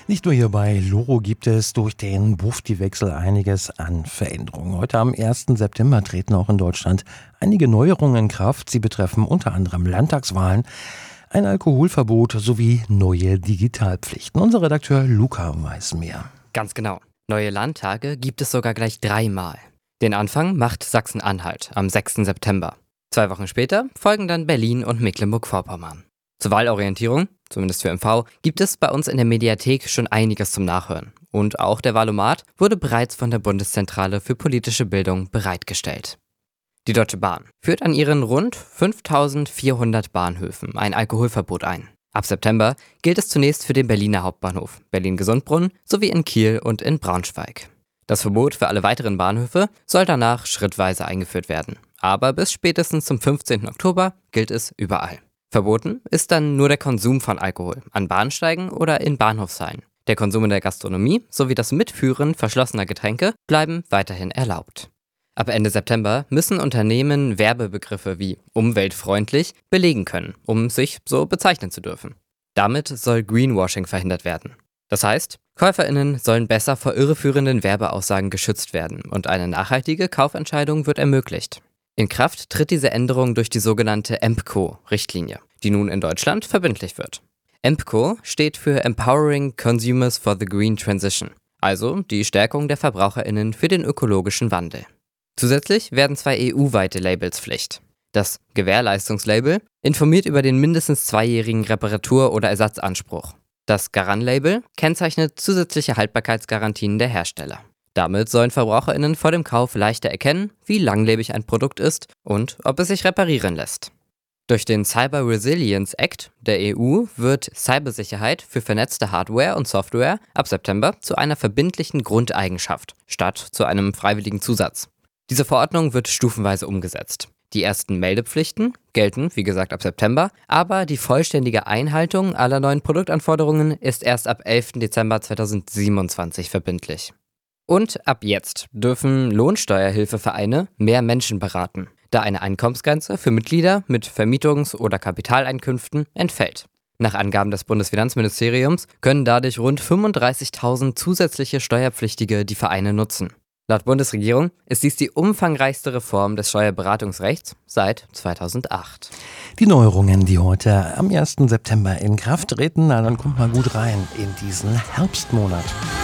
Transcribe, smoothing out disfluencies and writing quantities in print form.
Nicht nur hier bei Loro gibt es durch den Bufti-Wechsel einiges an Veränderungen. Heute am 1. September treten auch in Deutschland einige Neuerungen in Kraft. Sie betreffen unter anderem Landtagswahlen, ein Alkoholverbot sowie neue Digitalpflichten. Unser Redakteur Luca weiß mehr. Ganz genau. Neue Landtage gibt es sogar gleich 3-mal. Den Anfang macht Sachsen-Anhalt am 6. September. 2 Wochen später folgen dann Berlin und Mecklenburg-Vorpommern. Zur Wahlorientierung, zumindest für MV, gibt es bei uns in der Mediathek schon einiges zum Nachhören. Und auch der Wahlomat wurde bereits von der Bundeszentrale für politische Bildung bereitgestellt. Die Deutsche Bahn führt an ihren rund 5.400 Bahnhöfen ein Alkoholverbot ein. Ab September gilt es zunächst für den Berliner Hauptbahnhof, Berlin-Gesundbrunnen sowie in Kiel und in Braunschweig. Das Verbot für alle weiteren Bahnhöfe soll danach schrittweise eingeführt werden. Aber bis spätestens zum 15. Oktober gilt es überall. Verboten ist dann nur der Konsum von Alkohol an Bahnsteigen oder in Bahnhofshallen. Der Konsum in der Gastronomie sowie das Mitführen verschlossener Getränke bleiben weiterhin erlaubt. Ab Ende September müssen Unternehmen Werbebegriffe wie umweltfreundlich belegen können, um sich so bezeichnen zu dürfen. Damit soll Greenwashing verhindert werden. Das heißt, KäuferInnen sollen besser vor irreführenden Werbeaussagen geschützt werden und eine nachhaltige Kaufentscheidung wird ermöglicht. In Kraft tritt diese Änderung durch die sogenannte EMPCO-Richtlinie, die nun in Deutschland verbindlich wird. EMPCO steht für Empowering Consumers for the Green Transition, also die Stärkung der VerbraucherInnen für den ökologischen Wandel. Zusätzlich werden 2 EU-weite Labels Pflicht. Das Gewährleistungslabel informiert über den mindestens 2-jährigen Reparatur- oder Ersatzanspruch. Das Garant-Label kennzeichnet zusätzliche Haltbarkeitsgarantien der Hersteller. Damit sollen VerbraucherInnen vor dem Kauf leichter erkennen, wie langlebig ein Produkt ist und ob es sich reparieren lässt. Durch den Cyber Resilience Act der EU wird Cybersicherheit für vernetzte Hardware und Software ab September zu einer verbindlichen Grundeigenschaft statt zu einem freiwilligen Zusatz. Diese Verordnung wird stufenweise umgesetzt. Die ersten Meldepflichten gelten, wie gesagt, ab September, aber die vollständige Einhaltung aller neuen Produktanforderungen ist erst ab 11. Dezember 2027 verbindlich. Und ab jetzt dürfen Lohnsteuerhilfevereine mehr Menschen beraten, da eine Einkommensgrenze für Mitglieder mit Vermietungs- oder Kapitaleinkünften entfällt. Nach Angaben des Bundesfinanzministeriums können dadurch rund 35.000 zusätzliche Steuerpflichtige die Vereine nutzen. Laut Bundesregierung ist dies die umfangreichste Reform des Steuerberatungsrechts seit 2008. Die Neuerungen, die heute am 1. September in Kraft treten, dann kommt mal gut rein in diesen Herbstmonat.